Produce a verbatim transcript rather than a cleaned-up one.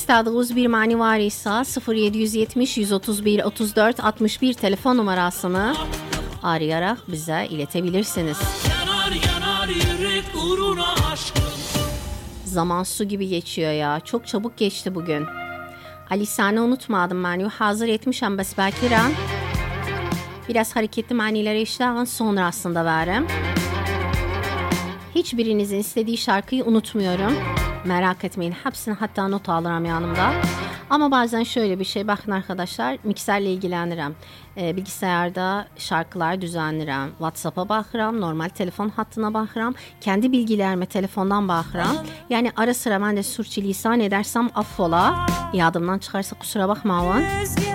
istədiyiniz bir mani var ise sıfır yedi yüz yetmiş yüz otuz bir otuz dört altmış bir telefon numarasını arayarak bize iletebilirsiniz. Yanar, yanar yürek uğruna aşkım. Zaman su gibi geçiyor ya. Çok çabuk geçti bugün. Ali seni unutmadım ben. Hazır etmişim bes beklerim. Biraz hareketli manileri işlerin sonrasında veririm. Hiçbirinizin istediği şarkıyı unutmuyorum. Merak etmeyin. Hepsini hatta not alırım yanımda. Ama bazen şöyle bir şey. Bakın arkadaşlar, mikserle ilgilenirim. Ee, bilgisayarda şarkılar düzenlerim. WhatsApp'a bakıram. Normal telefon hattına bakıram. Kendi bilgilerime telefondan bakıram. Yani ara sıra ben de sürçülisan edersem affola. Yadımdan çıkarsa kusura bakmayın.